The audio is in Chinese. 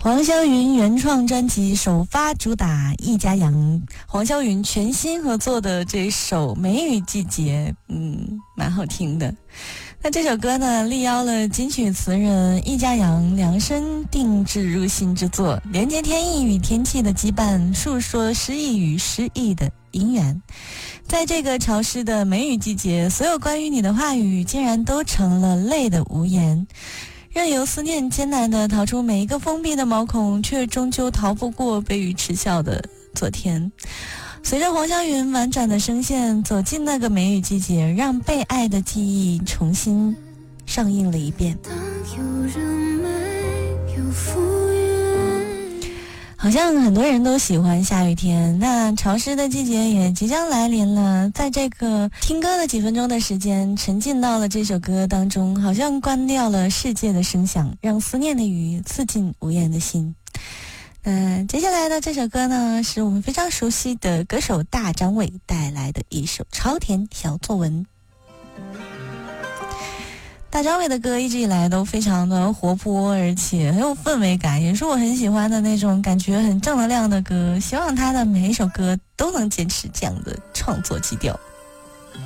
黄霄云原创专辑首发主打《一家羊》，黄霄云全新合作的这首《梅雨季节》，蛮好听的。那这首歌呢，力邀了金曲词人易家扬量身定制入心之作，连接天意与天气的羁绊，诉说诗意与诗意的姻缘。在这个潮湿的梅雨季节，所有关于你的话语竟然都成了泪的无言，任由思念艰难地逃出每一个封闭的毛孔，却终究逃不过被雨耻笑的昨天。随着黄霄云婉转的声线走进那个梅雨季节，让被爱的记忆重新上映了一遍。好像很多人都喜欢下雨天，那潮湿的季节也即将来临了。在这个听歌的几分钟的时间，沉浸到了这首歌当中，好像关掉了世界的声响，让思念的雨刺进无言的心。接下来的这首歌呢，是我们非常熟悉的歌手大张伟带来的一首超甜小作文。大张伟的歌一直以来都非常的活泼，而且很有氛围感，也是我很喜欢的那种感觉很正能量的歌，希望他的每一首歌都能坚持这样的创作基调。